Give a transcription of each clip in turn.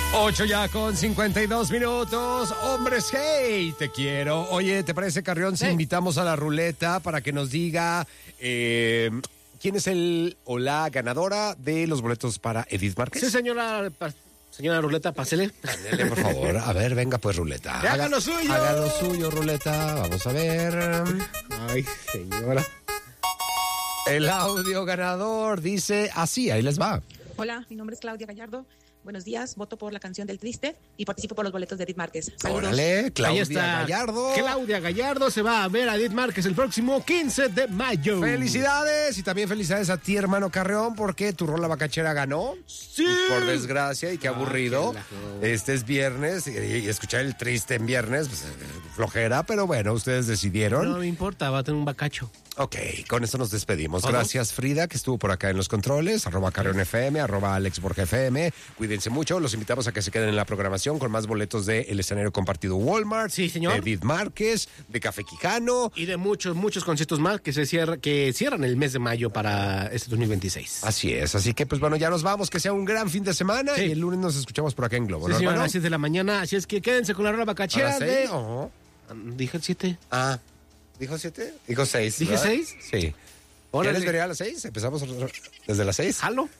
8 ya con 52 minutos. Hombres, hey, te quiero. Oye, ¿te parece, Carrión, si invitamos a la ruleta para que nos diga quién es el o la ganadora de los boletos para Edith Márquez? Sí, señora ruleta, pásele. Dale, por favor. A ver, venga pues, ruleta. Haga lo suyo. Haga lo suyo, ruleta. Vamos a ver. Ay, señora. El audio ganador dice así, ahí les va. Hola, mi nombre es Claudia Gallardo. Buenos días, voto por la canción del Triste y participo por los boletos de Edith Márquez. Saludos. Órale, Claudia Ahí está. Gallardo. Claudia Gallardo se va a ver a Edith Márquez el próximo 15 de mayo. Felicidades y también felicidades a ti, hermano Carreón, porque tu rola bacachera ganó. Sí. Por desgracia, y qué aburrido. Este es viernes y escuchar el Triste en viernes, pues, flojera, pero bueno, ustedes decidieron. No me importa, va a tener un bacacho. Ok, con esto nos despedimos. Gracias, Frida, que estuvo por acá en los controles, @CarreonFM, @AlexBorjaFM. Cuídense mucho, los invitamos a que se queden en la programación con más boletos de El Escenario Compartido Walmart. Sí, señor. De Edith Márquez, de Café Quijano. Y de muchos conciertos más que cierran el mes de mayo para este 2026. Así es, así que pues bueno, ya nos vamos, que sea un gran fin de semana y el lunes nos escuchamos por acá en Globo, Sí, ¿no, señor, a hermano? las 6 de la mañana, así es que quédense con la rola bacachera ¿A las de... 6? Ajá. Dije el 7. Ah, ¿dijo 7? Dijo 6. ¿Dije 6? Sí. ¿Quieres venir a las 6? Empezamos desde las 6. ¿Jalo?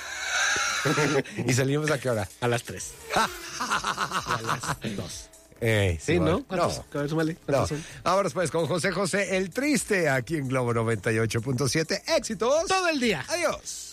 ¿Y salimos a qué hora? A las 3. A las 2. Sí, ¿no? No. A ver, súmale. No. Son? Vámonos pues con José José, el Triste, aquí en Globo 98.7. ¡Éxitos! Todo el día. Adiós.